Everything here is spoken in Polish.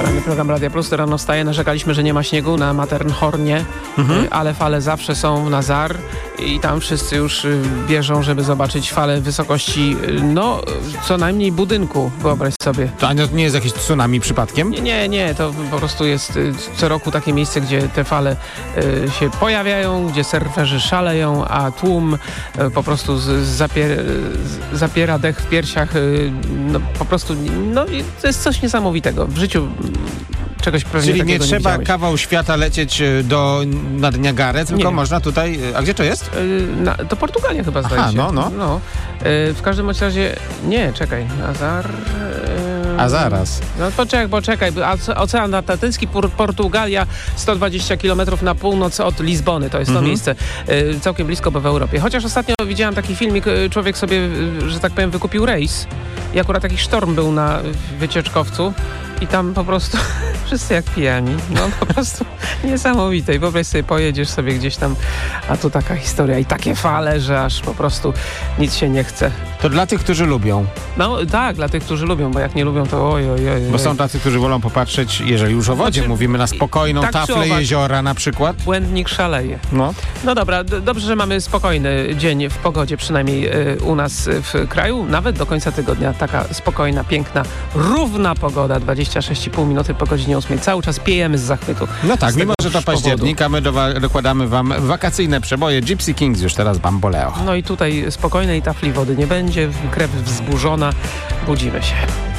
Poranny program Radia Plus, rano wstaje, narzekaliśmy, że nie ma śniegu na Matterhornie, ale fale zawsze są na Zar i tam wszyscy już bieżą, żeby zobaczyć falę wysokości, no, co najmniej budynku, wyobraź sobie. To nie jest jakieś tsunami przypadkiem? Nie, to po prostu jest co roku takie miejsce, gdzie te fale się pojawiają, gdzie surferzy szaleją, a tłum po prostu zapiera dech w piersiach, no po prostu, no to jest coś niesamowitego. W życiu czegoś pewnie Czyli takiego nie trzeba widziałeś. kawał świata lecieć nad Niagarę, tylko można tutaj... A gdzie to jest? To Portugalia chyba, zdaje się. No. W każdym razie... Nie, czekaj. Nazar... A zaraz. No poczekaj. Ocean Atlantycki, Portugalia, 120 km na północ od Lizbony. To jest to miejsce całkiem blisko, bo w Europie. Chociaż ostatnio widziałam taki filmik, człowiek sobie, że tak powiem, wykupił rejs i akurat taki sztorm był na wycieczkowcu i tam po prostu wszyscy jak pijani. No po prostu niesamowite. I wyobraź sobie, pojedziesz sobie gdzieś tam, a tu taka historia i takie fale, że aż po prostu nic się nie chce. To dla tych, którzy lubią. No tak, dla tych, którzy lubią, bo jak nie lubią, to oj. Bo są tacy, którzy wolą popatrzeć, jeżeli już o wodzie mówimy, na spokojną tak taflę jeziora na przykład. Błędnik szaleje. No dobra, dobrze, że mamy spokojny dzień w pogodzie, przynajmniej u nas w kraju. Nawet do końca tygodnia taka spokojna, piękna, równa pogoda. 26,5 minuty po godzinie 8. Cały czas piejemy z zachwytu. No tak, mimo że to październik, a my dokładamy wam wakacyjne przeboje. Gypsy Kings już teraz Bamboleo. No i tutaj spokojnej tafli wody nie będzie, krew wzburzona, budzimy się.